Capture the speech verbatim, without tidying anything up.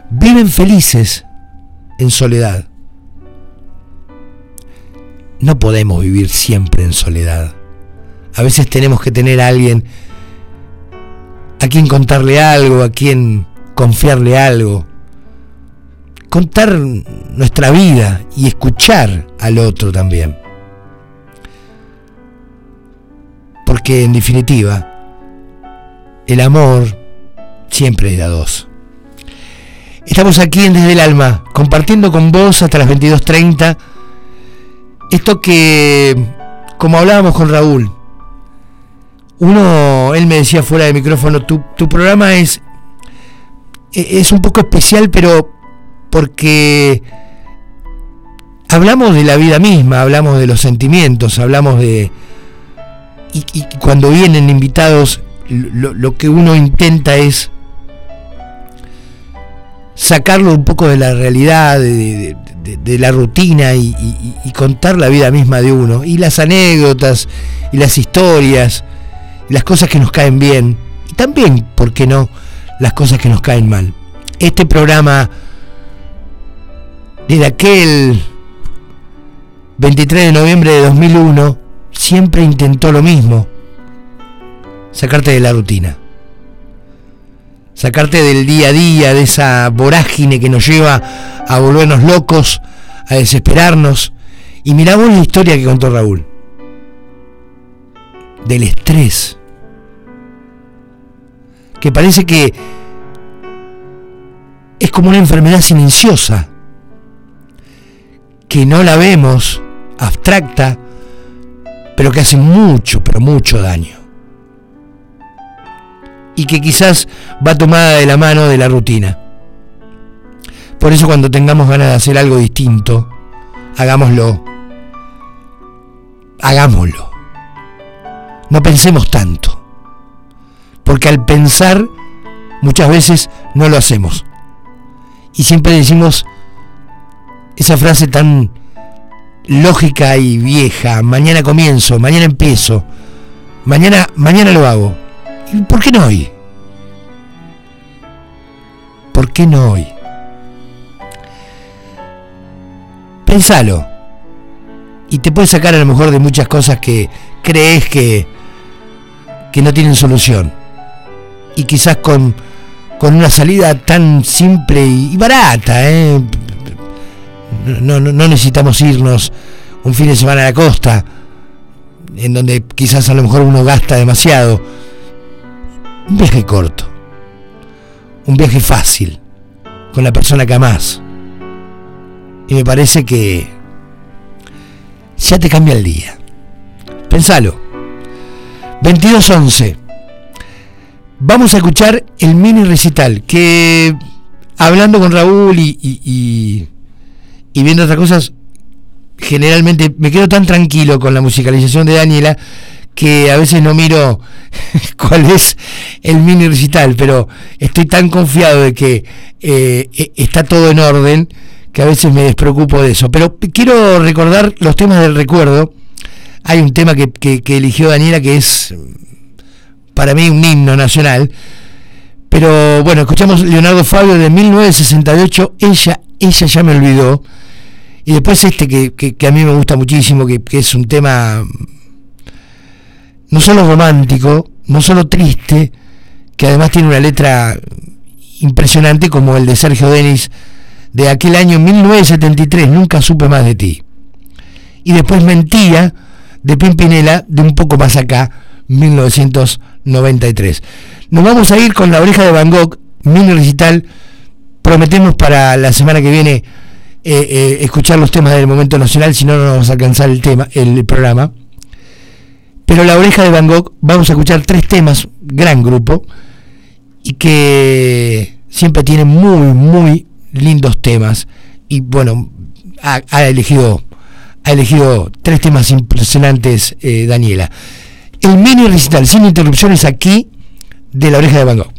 viven felices en soledad. No podemos vivir siempre en soledad. A veces tenemos que tener a alguien a quien contarle algo, a quien confiarle algo, contar nuestra vida y escuchar al otro también. Porque en definitiva, el amor siempre es de a dos. Estamos aquí en Desde el Alma, compartiendo con vos hasta las veintidós treinta. Esto que, como hablábamos con Raúl, uno, él me decía fuera de micrófono, tu, tu programa es, es un poco especial, pero porque hablamos de la vida misma, hablamos de los sentimientos, hablamos de... Y, y cuando vienen invitados, lo, lo que uno intenta es sacarlo un poco de la realidad, de, de, de, de la rutina y, y, y contar la vida misma de uno, y las anécdotas, y las historias, y las cosas que nos caen bien, y también, ¿por qué no?, las cosas que nos caen mal. Este programa, desde aquel veintitrés de noviembre de dos mil uno, siempre intentó lo mismo: sacarte de la rutina, sacarte del día a día, de esa vorágine que nos lleva a volvernos locos, a desesperarnos. Y miramos la historia que contó Raúl del estrés, que parece que es como una enfermedad silenciosa, que no la vemos, abstracta, pero que hace mucho, pero mucho daño. Y que quizás va tomada de la mano de la rutina. Por eso, cuando tengamos ganas de hacer algo distinto, hagámoslo. Hagámoslo. No pensemos tanto. Porque al pensar, muchas veces no lo hacemos. Y siempre decimos esa frase tan lógica y vieja: mañana comienzo, mañana empiezo, mañana, mañana lo hago. ¿Y por qué no hoy? ¿Por qué no hoy? Pensalo. Y te puedes sacar a lo mejor de muchas cosas que crees que, que no tienen solución. Y quizás con, con una salida tan simple y, y barata, ¿eh? No, no, no necesitamos irnos un fin de semana a la costa, en donde quizás a lo mejor uno gasta demasiado. Un viaje corto, un viaje fácil, con la persona que amás. Y me parece que ya te cambia el día. Pensalo. veintidós once. Vamos a escuchar el mini recital, que hablando con Raúl y, y, y, y viendo otras cosas, generalmente me quedo tan tranquilo con la musicalización de Daniela que a veces no miro cuál es el mini recital, pero estoy tan confiado de que eh, está todo en orden que a veces me despreocupo de eso. Pero quiero recordar los temas del recuerdo. Hay un tema que, que, que eligió Daniela que es para mí un himno nacional, pero bueno, escuchamos Leonardo Fabio de mil novecientos sesenta y ocho, ella, ella ya me olvidó, y después este que, que, que a mí me gusta muchísimo, que, que es un tema no solo romántico, no solo triste, que además tiene una letra impresionante, como el de Sergio Denis de aquel año mil novecientos setenta y tres, Nunca supe más de ti. Y después Mentira de Pimpinela, de un poco más acá, mil novecientos noventa y tres. Nos vamos a ir con La Oreja de Van Gogh, mini recital. Prometemos para la semana que viene eh, eh, escuchar los temas del momento nacional, si no, no vamos a alcanzar el tema, el programa. Pero La Oreja de Van Gogh, vamos a escuchar tres temas, gran grupo, y que siempre tienen muy, muy lindos temas. Y bueno, ha, ha elegido ha elegido tres temas impresionantes, eh, Daniela. El mini recital sin interrupciones aquí de La Oreja de Van Gogh.